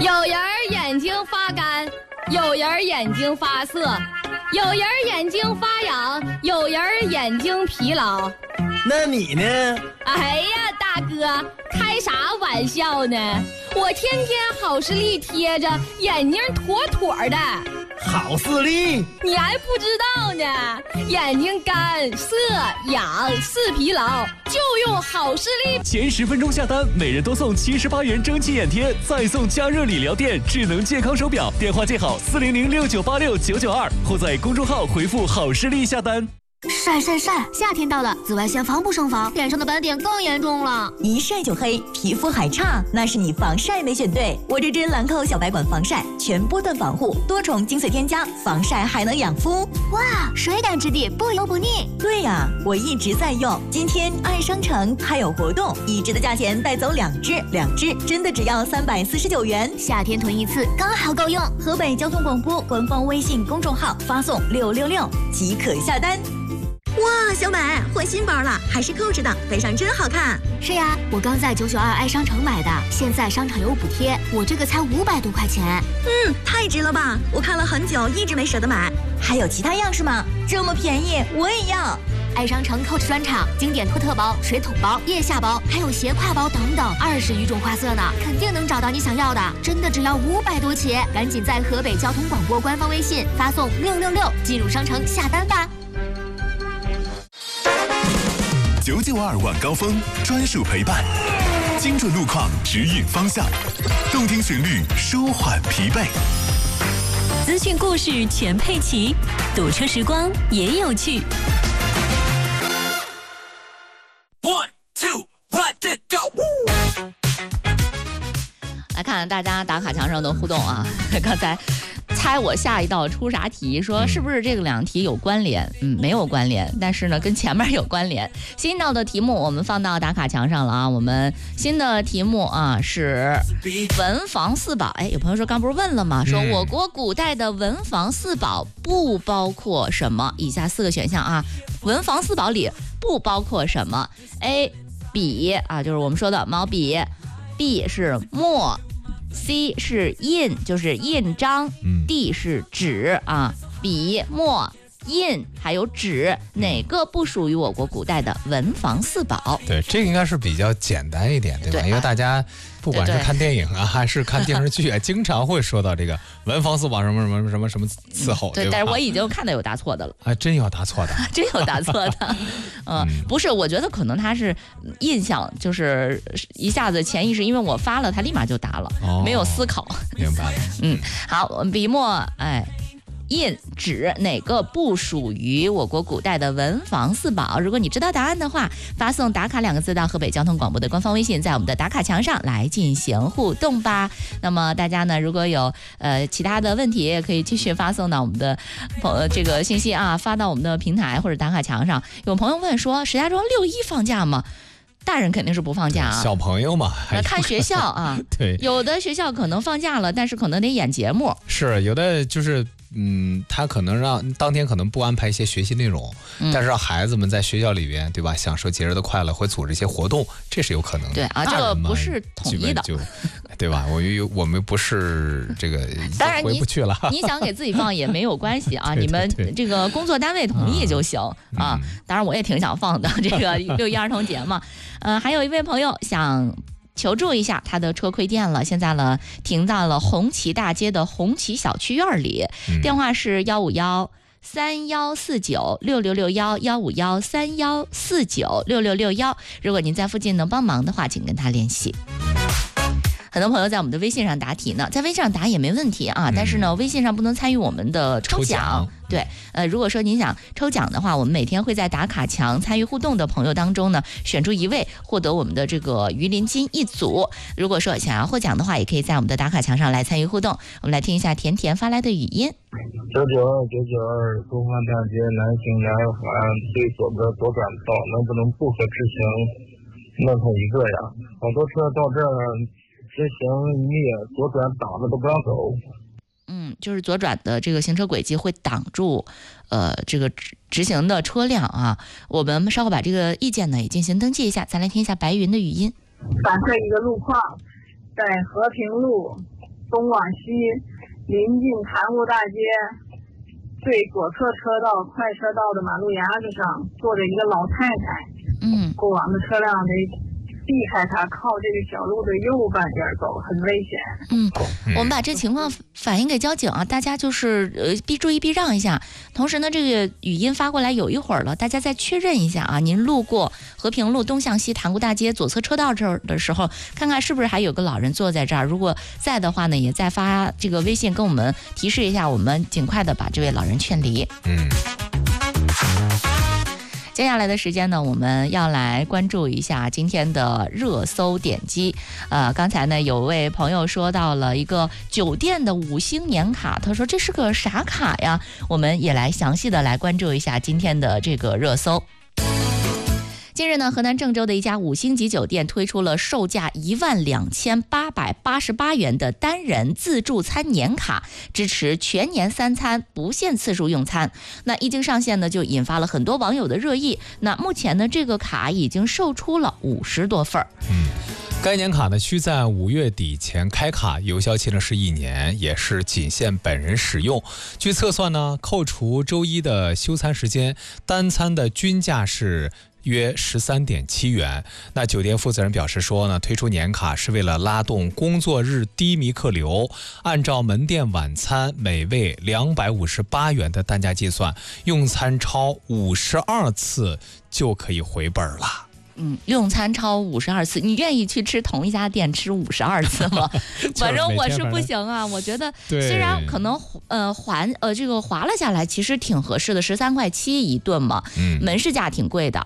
有人眼睛发干，有人眼睛发涩，有人眼睛发痒，有人眼睛疲劳。 那你呢？ 哎呀，大哥，开啥玩笑呢？我天天好视力贴着，眼睛妥妥的。 好视力？ 你还不知道呢？眼睛干涩痒视疲劳，就用好视力。 前10分钟下单，每人多送78元蒸汽眼贴，再送加热理疗店智能健康手表。电话记好40069869992，或在公众号回复好视力下单。 晒晒晒！夏天到了，紫外线防不胜防，脸上的斑点更严重了。 一晒就黑，皮肤还差，那是你防晒没选对。我这支兰蔻小白管防晒，全波段防护，多重精粹添加，防晒还能养肤。 哇，水感质地，不油不腻。 对呀，我一直在用。今天爱商城还有活动，1支的价钱带走2支，2支真的只要349元。 夏天囤一次刚好够用。 河北交通广播官方微信公众号发送666即可下单。哇，小美换新包了，还是Coach的，背上真好看。 是呀，我刚在992爱商城买的，现在商场有补贴，我这个才500多块钱。 太值了吧！我看了很久，一直没舍得买。还有其他样式吗？这么便宜，我也要。 爱商城 Coach 专场，经典托特包、水桶包、腋下包，还有斜挎包等等，20余种花色呢，肯定能找到你想要的。真的只要500多起，赶紧在河北交通广播官方微信发送666进入商城下单吧。 992晚高峰专属陪伴，精准路况指引方向，动听旋律舒缓疲惫， 资讯故事全配齐，堵车时光也有趣。 1 2 let it go。 来看大家打卡墙上的互动啊，刚才猜我下一道出啥题，说是不是这个2题有关联？没有关联，但是呢跟前面有关联。新到的题目我们放到打卡墙上了啊，我们新的题目啊是文房四宝。有朋友说刚不是问了吗？说我国古代的文房四宝不包括什么？以下4个选项啊，文房四宝里不包括什么 ？A 笔啊，就是我们说的毛笔。B 是墨。C 是印，就是印章。D 是纸啊，笔、墨、印还有纸，哪个不属于我国古代的文房四宝？ 对，这个应该是比较简单一点，对吧？因为大家不管是看电影啊，还是看电视剧啊，经常会说到这个文房四宝什么什么什么什么伺候，对吧？ 但是我已经看到有答错的了。 还真有答错的， 真有答错的。不是，我觉得可能他是印象，就是一下子潜意识，因为我发了，他立马就答了，没有思考。 明白了。 好，笔墨印纸哪个不属于我国古代的文房四宝？如果你知道答案的话，发送打卡2个字到河北交通广播的官方微信，在我们的打卡墙上来进行互动吧。那么大家呢，如果有其他的问题，也可以继续发送到我们的这个信息啊，发到我们的平台或者打卡墙上。有朋友问说，石家庄6·1放假吗？大人肯定是不放假啊， 小朋友嘛， 看学校啊。 对， 有的学校可能放假了，但是可能得演节目。 是有的就是他可能让当天可能不安排一些学习内容，但是让孩子们在学校里边，对吧？享受节日的快乐，会组织一些活动，这是有可能的。 对啊，这个不是统一的， 对吧？我们不是这个， 当然回不去了。 你想给自己放也没有关系啊，你们这个工作单位同意就行啊。当然我也挺想放的，这个6·1儿童节嘛。还有一位朋友想求助一下，他的车亏电了，现在呢停在了红旗大街的红旗小区院里，电话是151-3149-6661，151-3149-6661。如果您在附近能帮忙的话，请跟他联系。很多朋友在我们的微信上答题呢，在微信上答也没问题啊，但是呢，微信上不能参与我们的抽奖。对，如果说您想抽奖的话，我们每天会在打卡墙参与互动的朋友当中呢，选出1位获得我们的这个鱼鳞金1组。如果说想要获奖的话，也可以在我们的打卡墙上来参与互动。我们来听一下甜甜发来的语音。 992东方大街南行2环最左边左转道，能不能不可直行弄成一个呀？好多车到这儿直行1左转挡着都不让走。 就是左转的这个行车轨迹会挡住这个直行的车辆啊。我们稍后把这个意见呢也进行登记一下。咱来听一下白云的语音。 反馈一个路况，在和平路东往西，临近潭湖大街最左侧车道快车道的马路牙子上坐着一个老太太，过往的车辆得避开它，靠这个小路的右半边走，很危险。 我们把这情况反映给交警啊，大家就是注意避让一下。同时呢，这个语音发过来有一会儿了，大家再确认一下啊。您路过和平路东向西潭湖大街左侧车道这儿的时候，看看是不是还有个老人坐在这儿。如果在的话呢，也再发这个微信跟我们提示一下，我们尽快的把这位老人劝离。接下来的时间呢，我们要来关注一下今天的热搜点击。刚才呢有位朋友说到了一个酒店的5星年卡，他说这是个啥卡呀？我们也来详细的来关注一下今天的这个热搜。近日呢，河南郑州的一家5星级酒店推出了售价12888元的单人自助餐年卡，支持全年3餐不限次数用餐。那一经上线呢，就引发了很多网友的热议。那目前呢，这个卡已经售出了50多份。 该年卡呢需在5月底前开卡，有效期呢是1年，也是仅限本人使用。据测算呢，扣除周一的休餐时间，单餐的均价是约13.7元。那酒店负责人表示说呢，推出年卡是为了拉动工作日低迷客流，按照门店晚餐每位258元的单价计算，用餐超52次就可以回本了。 用餐超52次，你愿意去吃同一家店吃52次吗？反正我是不行啊。我觉得虽然可能这个划了下来，其实挺合适的，13.7块一顿嘛，门市价挺贵的。